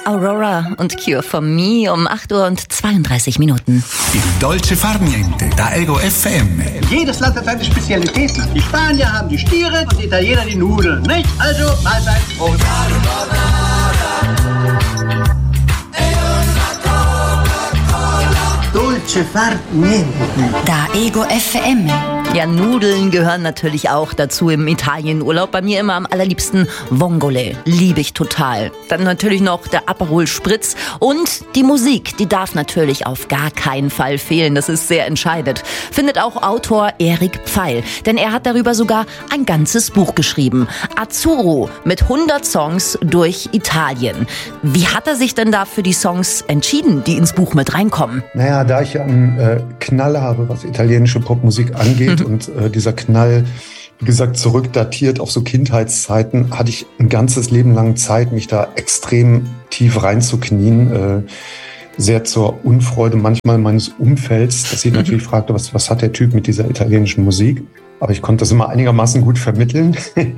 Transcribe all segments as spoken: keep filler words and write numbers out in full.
Aurora und Cure for Me um acht Uhr und zweiunddreißig Minuten. Il dolce far niente, da Ego F M. Jedes Land hat seine Spezialitäten. Die Spanier haben die Stiere und die Italiener die Nudeln, nicht? Also, Mahlzeit. Prost. Dolce far niente. Da Ego F M. Ja, Nudeln gehören natürlich auch dazu im Italienurlaub. Bei mir immer am allerliebsten Vongole. Liebe ich total. Dann natürlich noch der Aperol Spritz und die Musik. Die darf natürlich auf gar keinen Fall fehlen. Das ist sehr entscheidend. Findet auch Autor Erik Pfeil. Denn er hat darüber sogar ein ganzes Buch geschrieben. Azzurro mit hundert Songs durch Italien. Wie hat er sich denn da für die Songs entschieden, die ins Buch mit reinkommen? Naja, da ich ja einen äh, Knall habe, was italienische Popmusik angeht, und äh, dieser Knall, wie gesagt, zurückdatiert auf so Kindheitszeiten, hatte ich ein ganzes Leben lang Zeit, mich da extrem tief reinzuknien. Äh, sehr zur Unfreude manchmal meines Umfelds, dass ich natürlich fragte, was, was hat der Typ mit dieser italienischen Musik? Aber ich konnte das immer einigermaßen gut vermitteln.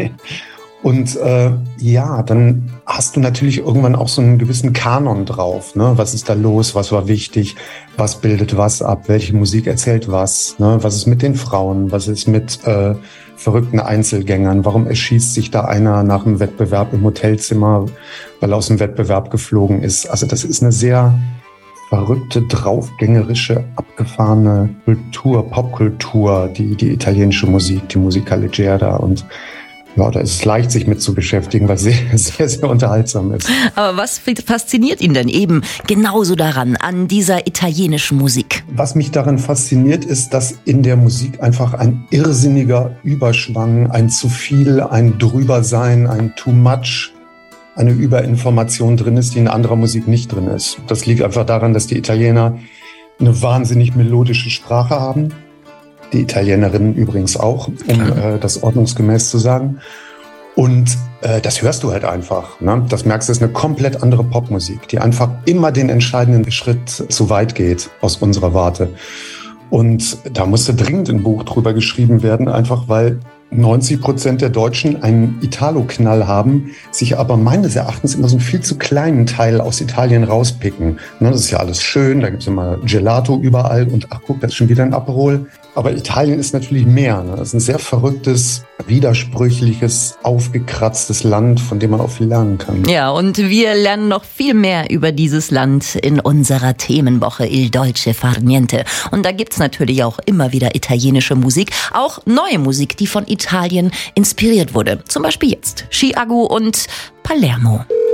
Und äh, ja, dann hast du natürlich irgendwann auch so einen gewissen Kanon drauf. Ne? Was ist da los? Was war wichtig? Was bildet was ab? Welche Musik erzählt was? Ne? Was ist mit den Frauen? Was ist mit äh, verrückten Einzelgängern? Warum erschießt sich da einer nach einem Wettbewerb im Hotelzimmer, weil er aus dem Wettbewerb geflogen ist? Also das ist eine sehr verrückte, draufgängerische, abgefahrene Kultur, Popkultur, die, die italienische Musik, die Musica Leggera. Und ja, da ist es leicht, sich mit zu beschäftigen, weil es sehr, sehr, sehr unterhaltsam ist. Aber was fasziniert ihn denn eben genauso daran, an dieser italienischen Musik? Was mich daran fasziniert, ist, dass in der Musik einfach ein irrsinniger Überschwang, ein zu viel, ein Drübersein, ein too much, eine Überinformation drin ist, die in anderer Musik nicht drin ist. Das liegt einfach daran, dass die Italiener eine wahnsinnig melodische Sprache haben. Die Italienerinnen übrigens auch, um äh, das ordnungsgemäß zu sagen. Und äh, das hörst du halt einfach. Ne? Das merkst du, ist eine komplett andere Popmusik, die einfach immer den entscheidenden Schritt zu weit geht aus unserer Warte. Und da musste dringend ein Buch drüber geschrieben werden, einfach weil neunzig Prozent der Deutschen einen Italo-Knall haben, sich aber meines Erachtens immer so einen viel zu kleinen Teil aus Italien rauspicken. Ne, das ist ja alles schön, da gibt es immer Gelato überall und ach guck, das ist schon wieder ein Aperol. Aber Italien ist natürlich mehr. Ne? Das ist ein sehr verrücktes, widersprüchliches, aufgekratztes Land, von dem man auch viel lernen kann. Ja, und wir lernen noch viel mehr über dieses Land in unserer Themenwoche Il Dolce Far Niente. Und da gibt's natürlich auch immer wieder italienische Musik, auch neue Musik, die von Italien inspiriert wurde. Zum Beispiel jetzt Chiago und Palermo.